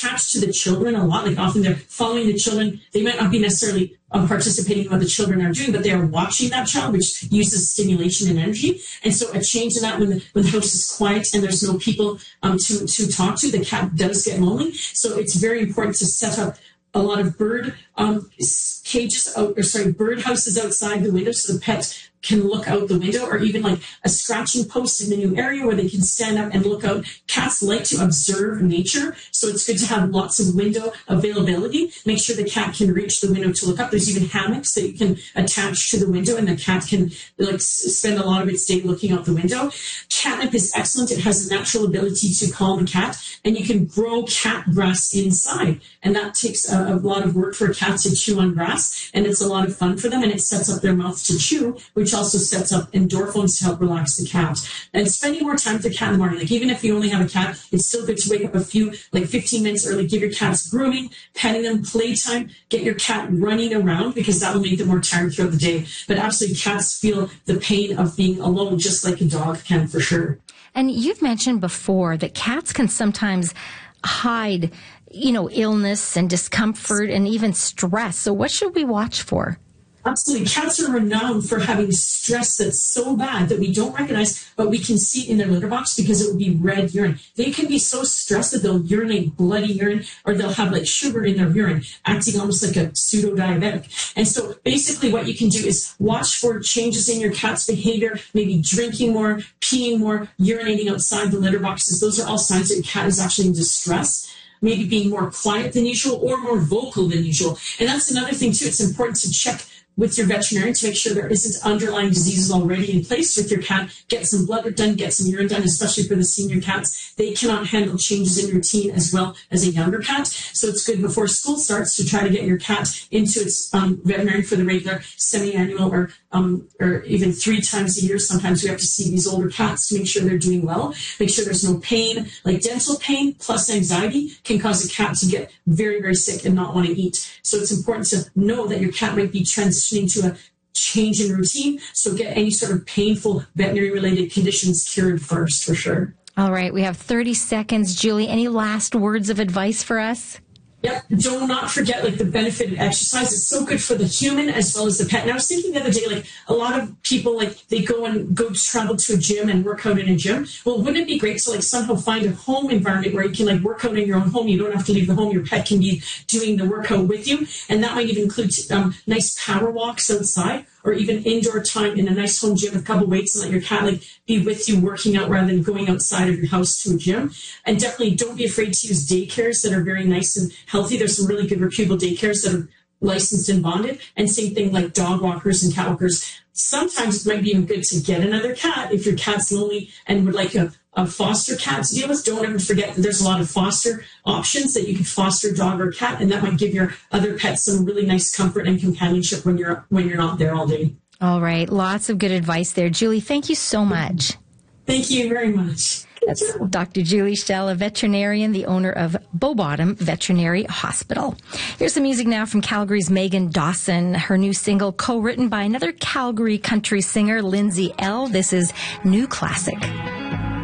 attached to the children a lot. Like often they're following the children. They might not be necessarily participating in what the children are doing, but they are watching that child, which uses stimulation and energy. And so a change in that when the house is quiet and there's no people to talk to, the cat does get lonely. So it's very important to set up a lot of bird bird houses outside the window so the pet can look out the window, or even like a scratching post in the new area where they can stand up and look out. Cats like to observe nature, so it's good to have lots of window availability. Make sure the cat can reach the window to look up. There's even hammocks that you can attach to the window, and the cat can spend a lot of its day looking out the window. Catnip is excellent. It has a natural ability to calm the cat, and you can grow cat grass inside, and that takes a lot of work for a cat to chew on grass, and it's a lot of fun for them, and it sets up their mouth to chew, which also sets up endorphins to help relax the cat. And spending more time with the cat in the morning, like even if you only have a cat, it's still good to wake up 15 minutes early, give your cats grooming, petting them, playtime, get your cat running around, because that will make them more tired throughout the day. But absolutely, cats feel the pain of being alone just like a dog can, for sure. And you've mentioned before that cats can sometimes hide, illness and discomfort and even stress. So what should we watch for? Absolutely. Cats are renowned for having stress that's so bad that we don't recognize, but we can see it in their litter box because it will be red urine. They can be so stressed that they'll urinate bloody urine, or they'll have like sugar in their urine, acting almost like a pseudo-diabetic. And so basically what you can do is watch for changes in your cat's behavior, maybe drinking more, peeing more, urinating outside the litter boxes. Those are all signs that your cat is actually in distress. Maybe being more quiet than usual or more vocal than usual. And that's another thing too. It's important to check with your veterinarian to make sure there isn't underlying diseases already in place with your cat. Get some blood work done, get some urine done, especially for the senior cats. They cannot handle changes in routine as well as a younger cat. So it's good before school starts to try to get your cat into its veterinarian for the regular semi-annual or even 3 times a year. Sometimes we have to see these older cats to make sure they're doing well. Make sure there's no pain, like dental pain plus anxiety can cause a cat to get very, very sick and not want to eat. So it's important to know that your cat might be transitioning to a change in routine. So get any sort of painful veterinary-related conditions cured first, for sure. All right. We have 30 seconds. Julie, any last words of advice for us? Yep. Do not forget the benefit of exercise. It's so good for the human as well as the pet. And I was thinking the other day, a lot of people, they go travel to a gym and work out in a gym. Well, wouldn't it be great to somehow find a home environment where you can work out in your own home? You don't have to leave the home. Your pet can be doing the workout with you. And that might even include nice power walks outside, or even indoor time in a nice home gym with a couple weights, and let your cat be with you working out rather than going outside of your house to a gym. And definitely don't be afraid to use daycares that are very nice and healthy. There's some really good reputable daycares that are licensed and bonded, and same thing like dog walkers and cat walkers. Sometimes it might be even good to get another cat if your cat's lonely and would like a foster cat to deal with. Don't ever forget that there's a lot of foster options that you could foster a dog or a cat, and that might give your other pets some really nice comfort and companionship when you're not there all day. All right. Lots of good advice there. Julie, thank you so much. Thank you very much. That's Dr. Julie Schell, a veterinarian, the owner of Beaubottom Veterinary Hospital. Here's some music now from Calgary's Megan Dawson. Her new single, co-written by another Calgary country singer, Lindsay Ell. This is New Classic.